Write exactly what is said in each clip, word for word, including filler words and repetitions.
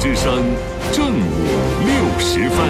之声正午六时分。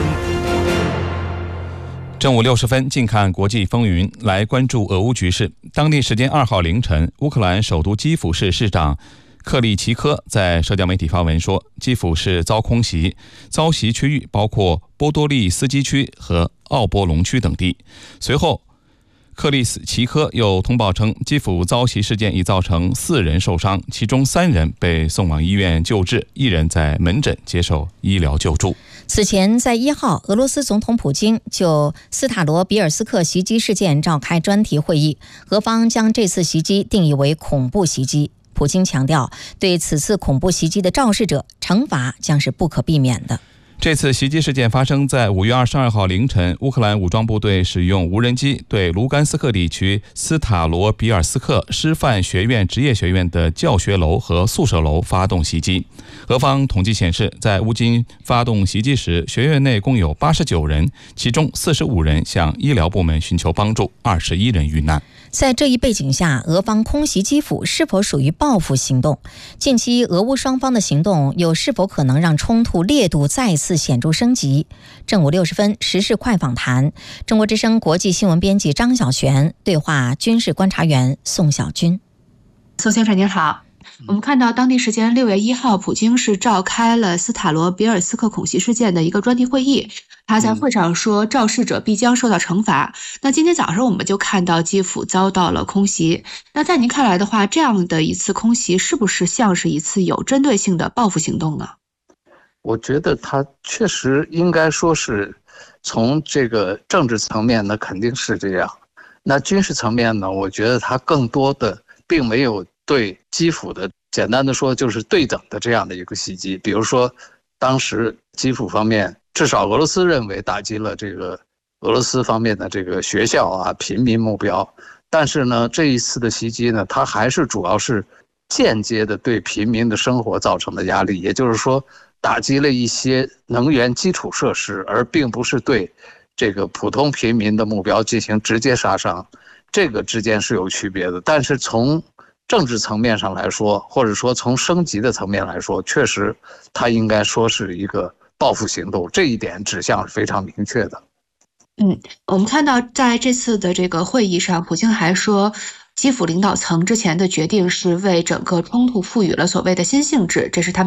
正午六十分，近看国际风云，来关注俄乌局势。当地时间二号凌晨，乌克兰首都基辅市市长克利奇科在社交媒体发文说，基辅市遭空袭，遭袭区域包括波多利斯基区和奥波隆区等地。随后，克利奇科又通报称，基辅遭袭事件已造成四人受伤，其中三人被送往医院救治，一人在门诊接受医疗救助。 此前在一号，俄罗斯总统普京就斯塔罗比尔斯克袭击事件召开专题会议，俄方将这次袭击定义为恐怖袭击。普京强调，对此次恐怖袭击的肇事者，惩罚将是不可避免的。 这次袭击事件发生在五月二十二号凌晨，乌克兰武装部队使用无人机对卢甘斯克地区斯塔罗比尔斯克师范学院职业学院的教学楼和宿舍楼发动袭击。俄方统计显示，在乌军发动袭击时，学院内共有八十九人，其中四十五人向医疗部门寻求帮助，二十一人遇难。 在这一背景下，俄方空袭基辅是否属于报复行动？近期俄乌双方的行动又是否可能让冲突烈度再次显著升级？正午六十分，时事快访谈，中国之声国际新闻编辑张小璇对话军事观察员宋小军。 宋先生您好。我们看到当地时间六月一号，普京是召开了斯塔罗比尔斯克恐袭事件的一个专题会议，他在会上说肇事者必将受到惩罚。那今天早上我们就看到基辅遭到了空袭，那在您看来的话，这样的一次空袭是不是像是一次有针对性的报复行动呢？ 我觉得他确实应该说是从这个政治层面呢肯定是这样，那军事层面呢，我觉得他更多的并没有对基辅的简单的说就是对等的这样的一个袭击。比如说当时基辅方面至少俄罗斯认为打击了这个俄罗斯方面的这个学校啊平民目标，但是呢这一次的袭击呢，它还是主要是间接的对平民的生活造成的压力，也就是说打击了一些能源基础设施，而并不是对这个普通平民的目标进行直接杀伤，这个之间是有区别的。但是从政治层面上来说，或者说从升级的层面来说，确实它应该说是一个报复行动，这一点指向是非常明确的。 嗯，我们看到在这次的这个会议上，普京还说基辅领导层之前的决定是为整个冲突赋予了所谓的新性质，这是他们